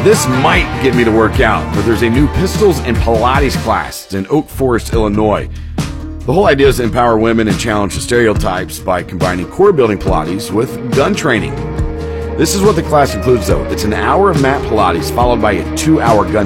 This might get me to work out, but there's a new Pistols and Pilates class in Oak Forest, Illinois. The whole idea is to empower women and challenge the stereotypes by combining core building Pilates with gun training. This is what the class includes, though. It's an hour of mat Pilates followed by a 2-hour gun